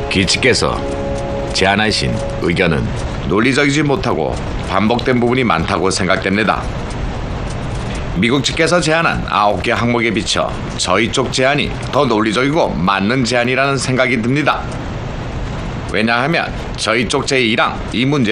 기치께서 제안하신 의견은 논리적이지 못하고 반복된 부분이 많다고 생각됩니다. 미국 측께서 제안한 9개 항목에 비춰 저희 쪽 제안이 더 논리적이고 맞는 제안이라는 생각이 듭니다. 왜냐하면 저희 쪽 제1항 이 문제